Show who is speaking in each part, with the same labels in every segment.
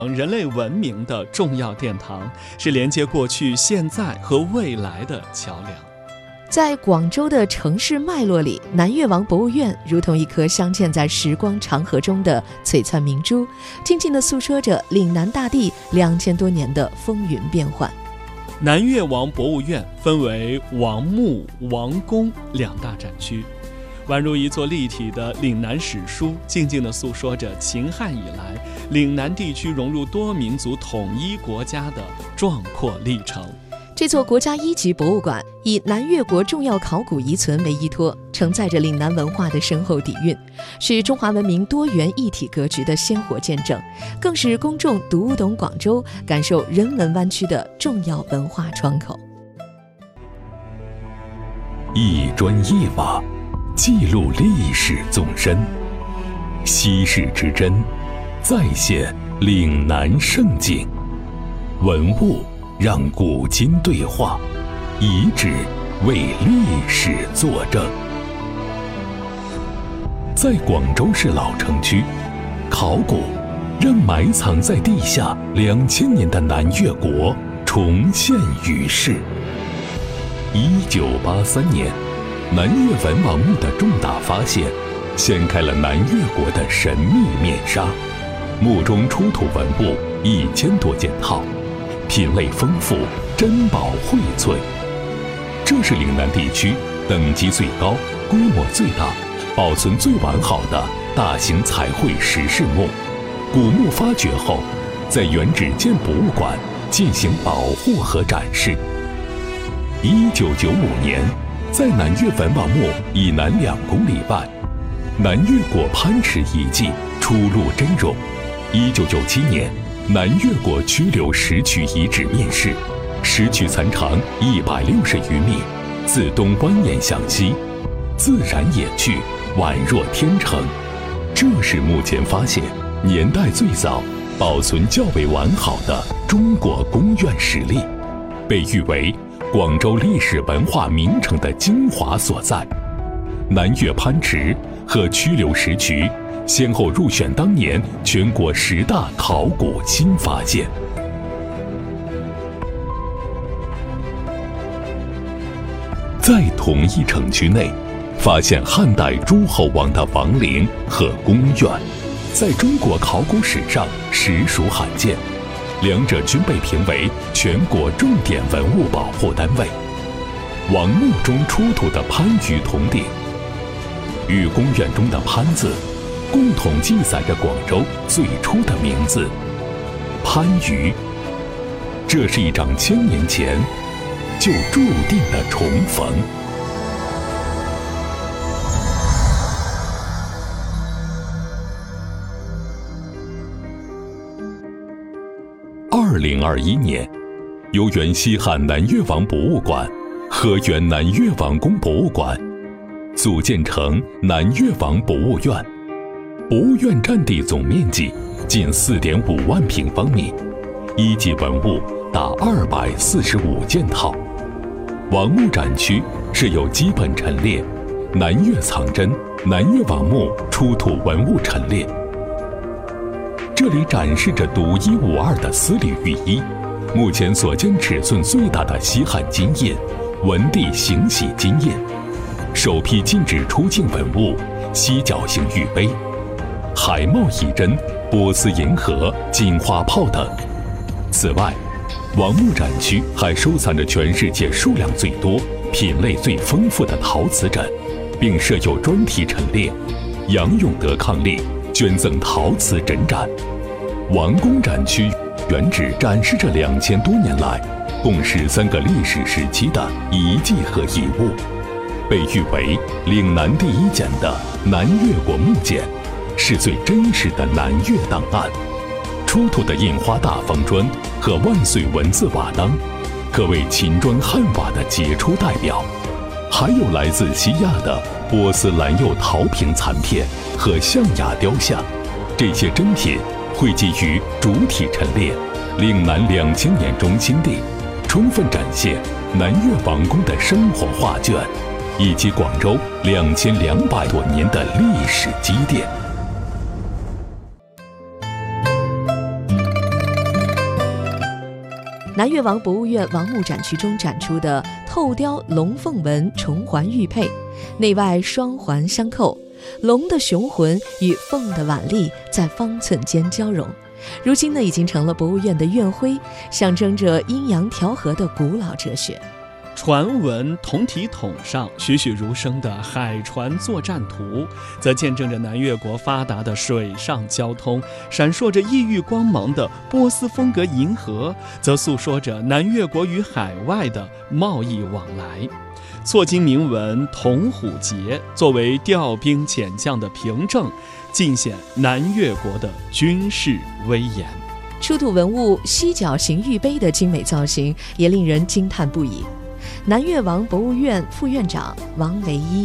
Speaker 1: 人类文明的重要殿堂，是连接过去、现在和未来的桥梁。
Speaker 2: 在广州的城市脉络里，南越王博物院如同一颗镶嵌在时光长河中的璀璨明珠，静静地诉说着岭南大地2000多年的风云变幻。
Speaker 1: 南越王博物院分为王墓、王宫两大展区，宛如一座立体的岭南史书，静静地诉说着秦汉以来岭南地区融入多民族统一国家的壮阔历程。
Speaker 2: 这座国家1级博物馆以南越国重要考古遗存为依托，承载着岭南文化的深厚底蕴，是中华文明多元一体格局的鲜活见证，更是公众读懂广州、感受人文湾区的重要文化窗口。
Speaker 3: 一砖一瓦，记录历史纵深，稀世之珍，再现岭南盛景。文物让古今对话，遗址为历史作证。在广州市老城区，考古让埋藏在地下2000年的南越国重现于世。1983年，南越文王墓的重大发现，掀开了南越国的神秘面纱。墓中出土文物1000多件套，品类丰富，珍宝荟萃。这是岭南地区等级最高、规模最大、保存最完好的大型彩绘石室墓。古墓发掘后，在原址建博物馆进行保护和展示。1995年，在南越文王墓以南2公里外，南越国潘池遗迹初露真容。1997年，南越国曲柳石渠遗址面世，石渠残长160余米，自东蜿蜒向西，自然野趣，宛若天成。这是目前发现年代最早、保存较为完好的中国宫苑实例，被誉为广州历史文化名城的精华所在。南越潘池和曲柳石渠先后入选当年全国10大考古新发现。在同一城区内，发现汉代诸侯王的王陵和宫苑，在中国考古史上实属罕见，两者均被评为全国重点文物保护单位。王墓中出土的番禺铜鼎，与宫苑中的潘字共同记载着广州最初的名字番禺。这是一场1000年前就注定的重逢。2021年，由原西汉南越王博物馆和原南越王宫博物馆组建成南越王博物院。博物院占地总面积近4.5万平方米，1级文物达245件套。王墓展区设有基本陈列、南越藏珍、南越王墓出土文物陈列。这里展示着独一无二的丝缕玉衣，目前所见尺寸最大的西汉金印文帝行喜金印，首批禁止出境文物犀角形玉杯、海帽仪针、波斯银盒、金花炮等。此外，王墓展区还收藏着全世界数量最多、品类最丰富的陶瓷枕，并设有专题陈列杨永德伉俪捐赠陶瓷枕展。王宫展区原址展示着2000多年来共13个历史时期的遗迹和遗物，被誉为岭南第一简的南越国木简，是最真实的南越档案。出土的印花大方砖和万岁文字瓦当，可谓秦砖汉瓦的杰出代表。还有来自西亚的波斯蓝釉陶瓶残片和象牙雕像，这些珍品汇集于主体陈列岭南2000年中心地，充分展现南越王宫的生活画卷，以及广州2200多年的历史积淀。
Speaker 2: 南越王博物院王墓展区中展出的透雕龙凤纹重环玉佩，内外双环相扣，龙的雄浑与凤的婉丽在方寸间交融，如今已经成了博物院的院徽，象征着阴阳调和的古老哲学。
Speaker 1: 船文铜体筒上栩栩如生的海船作战图，则见证着南越国发达的水上交通；闪烁着异域光芒的波斯风格银河，则诉说着南越国与海外的贸易往来。错金铭文铜虎节作为调兵遣将的凭证，尽显南越国的军事威严。
Speaker 2: 出土文物犀角形玉杯的精美造型也令人惊叹不已。南越王博物院副院长王维一：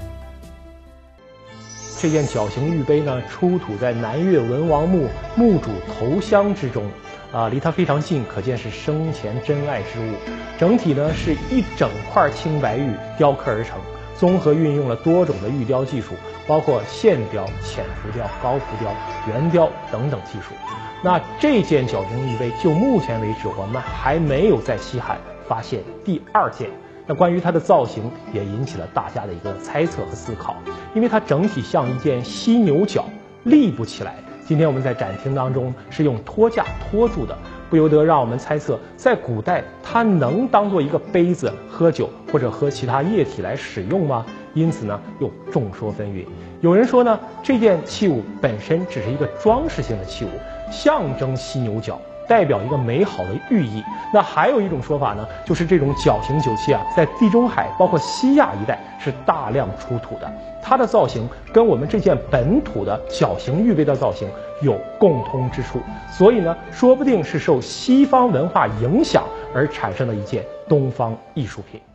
Speaker 4: 这件角形玉杯呢，出土在南越文王墓墓主头箱之中，离它非常近，可见是生前珍爱之物。整体呢是一整块青白玉雕刻而成，综合运用了多种的玉雕技术，包括线雕、浅浮雕、高浮雕、圆雕等等技术。那这件角形玉杯，就目前为止，我们还没有在西汉发现第二件。那关于它的造型也引起了大家的一个猜测和思考，因为它整体像一件犀牛角，立不起来。今天我们在展厅当中是用托架托住的，不由得让我们猜测，在古代它能当做一个杯子喝酒或者喝其他液体来使用吗？因此呢，又众说纷纭。有人说呢，这件器物本身只是一个装饰性的器物，象征犀牛角，代表一个美好的寓意。那还有一种说法呢，就是这种角形酒器在地中海包括西亚一带是大量出土的，它的造型跟我们这件本土的角形玉杯的造型有共通之处，所以呢，说不定是受西方文化影响而产生的一件东方艺术品。